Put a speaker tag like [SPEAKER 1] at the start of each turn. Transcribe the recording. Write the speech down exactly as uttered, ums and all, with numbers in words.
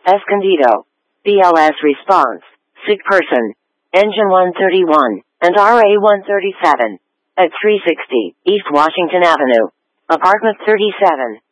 [SPEAKER 1] Escondido. B L S response. Sick person. Engine one thirty-one, and R A one thirty-seven. At three sixty, East Washington Avenue. Apartment thirty-seven.